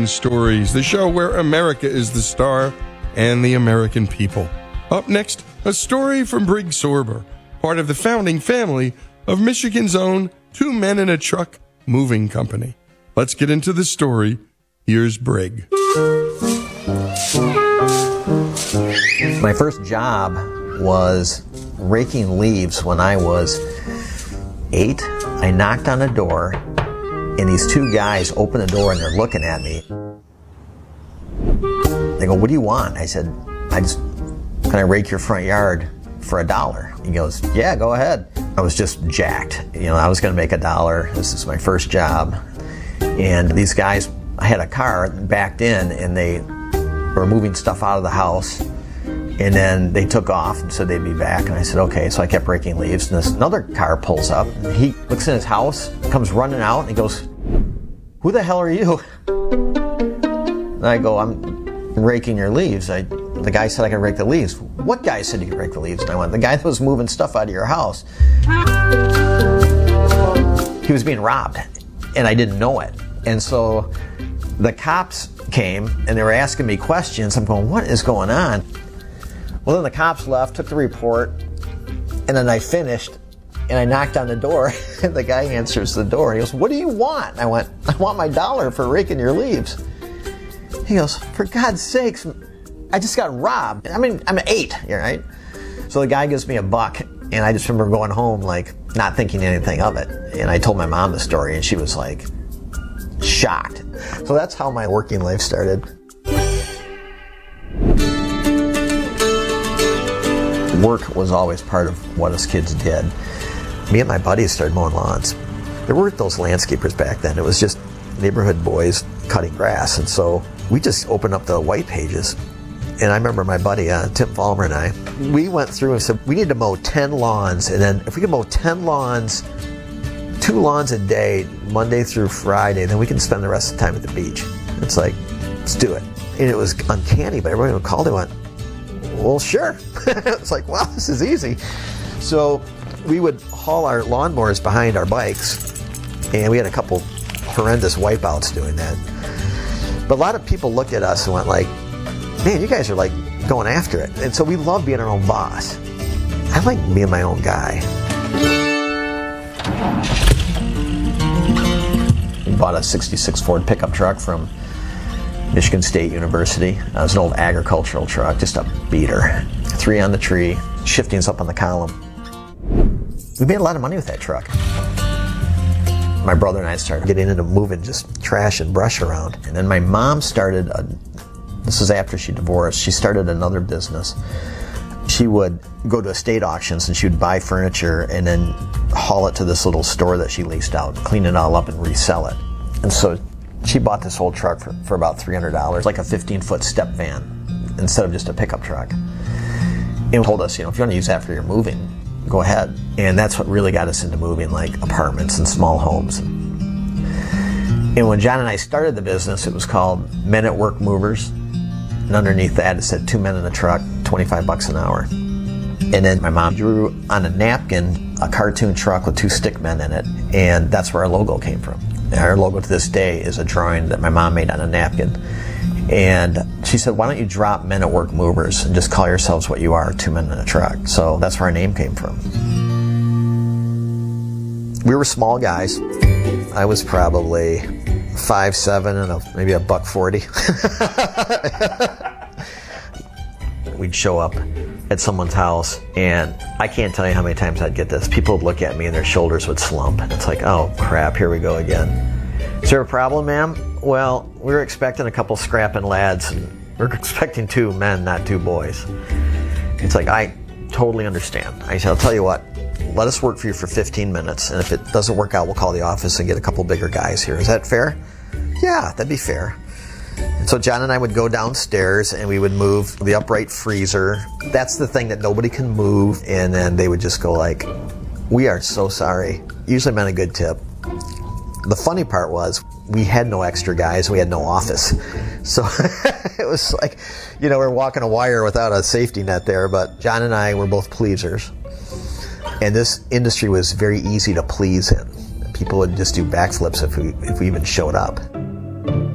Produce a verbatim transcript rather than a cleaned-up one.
American Stories, the show where America is the star and the American people. Up next, a story from Brig Sorber, part of the founding family of Michigan's own Two Men in a Truck Moving Company. Let's get into the story. Here's Brig. My first job was raking leaves when I was eight. I knocked on a door, and these two guys open the door and they're looking at me. They go, "What do you want?" I said, I just, "Can I rake your front yard for a dollar?" He goes, "Yeah, go ahead." I was just jacked. You know, I was going to make a dollar. This is my first job. And these guys, I had a car backed in, and they were moving stuff out of the house. And then they took off and said they'd be back. And I said, okay. So I kept raking leaves. And this another car pulls up. And he looks in his house, comes running out, and he goes, "Who the hell are you?" And I go, "I'm raking your leaves. I, the guy said I could rake the leaves." "What guy said you could rake the leaves?" And I went, "The guy that was moving stuff out of your house." He was being robbed, and I didn't know it. And so the cops came, and they were asking me questions. I'm going, what is going on? Well, then the cops left, took the report, and then I finished, and I knocked on the door, and the guy answers the door, and he goes, "What do you want?" And I went, "I want my dollar for raking your leaves." He goes, "For God's sakes, I just got robbed. I mean, I'm eight, right?" So the guy gives me a buck, and I just remember going home, like, not thinking anything of it. And I told my mom the story, and she was like, shocked. So that's how my working life started. Work was always part of what us kids did. Me and my buddies started mowing lawns. There weren't those landscapers back then. It was just neighborhood boys cutting grass. And so we just opened up the white pages. And I remember my buddy, uh, Tim Falmer, and I, we went through and said, we need to mow ten lawns. And then if we can mow ten lawns, two lawns a day, Monday through Friday, then we can spend the rest of the time at the beach. It's like, let's do it. And it was uncanny, but everybody who called it went, well, sure. It's like, wow, this is easy. So we would haul our lawnmowers behind our bikes, and we had a couple horrendous wipeouts doing that. But a lot of people looked at us and went like, man, you guys are like going after it. And so we love being our own boss. I like being my own guy. We bought a sixty-six Ford pickup truck from Michigan State University. It was an old agricultural truck, just a beater. Three on the tree, shiftings up on the column. We made a lot of money with that truck. My brother and I started getting into moving just trash and brush around. And then my mom started, a, this was after she divorced, she started another business. She would go to estate auctions and she would buy furniture and then haul it to this little store that she leased out, clean it all up and resell it. And so she bought this whole truck for, for about three hundred dollars, like a fifteen-foot step van, instead of just a pickup truck. And told us, you know, if you want to use that for your moving, go ahead. And that's what really got us into moving, like apartments and small homes. And when John and I started the business, it was called Men at Work Movers. And underneath that, it said two men in a truck, twenty-five bucks an hour. And then my mom drew on a napkin a cartoon truck with two stick men in it. And that's where our logo came from. And our logo to this day is a drawing that my mom made on a napkin. And she said, why don't you drop Men at Work Movers and just call yourselves what you are, two men in a truck. So that's where our name came from. We were small guys. I was probably five seven and a, maybe a buck forty. We'd show up at someone's house, and I can't tell you how many times I'd get this. People would look at me and their shoulders would slump. It's like, oh crap, here we go again. Is there a problem, ma'am? Well, we were expecting a couple scrapping lads, and we we're expecting two men, not two boys. It's like, I totally understand. I said, I'll tell you what, let us work for you for fifteen minutes, and if it doesn't work out, we'll call the office and get a couple bigger guys here. Is that fair? Yeah, that'd be fair. And so John and I would go downstairs and we would move the upright freezer. That's the thing that nobody can move. And then they would just go like, we are so sorry. Usually meant a good tip. The funny part was we had no extra guys. We had no office. So it was like, you know, we're walking a wire without a safety net there. But John and I were both pleasers. And this industry was very easy to please in. People would just do backflips if we, if we even showed up.